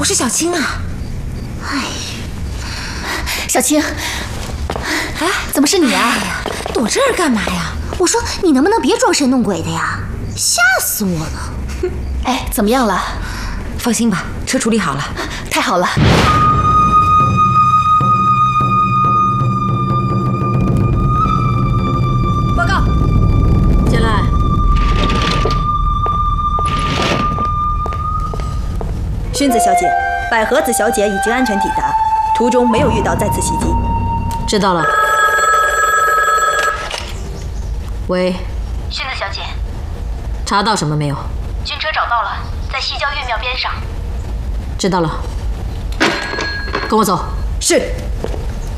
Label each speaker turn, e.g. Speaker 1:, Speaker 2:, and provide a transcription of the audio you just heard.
Speaker 1: 不是小青啊！哎，
Speaker 2: 小青，
Speaker 1: 哎，
Speaker 2: 怎么是你啊？
Speaker 1: 哎呀，躲这儿干嘛呀？
Speaker 3: 我说你能不能别装神弄鬼的呀？吓死我了！
Speaker 2: 哎，怎么样了？
Speaker 1: 放心吧，车处理好了。
Speaker 2: 太好了。
Speaker 4: 报告，进来。
Speaker 5: 薰子小姐，百合子小姐已经安全抵达，途中没有遇到再次袭击。
Speaker 4: 知道了。喂，
Speaker 6: 薰子小姐，
Speaker 4: 查到什么没有？
Speaker 6: 军车找到了，在西郊岳庙边上。
Speaker 4: 知道了，跟我走。
Speaker 5: 是。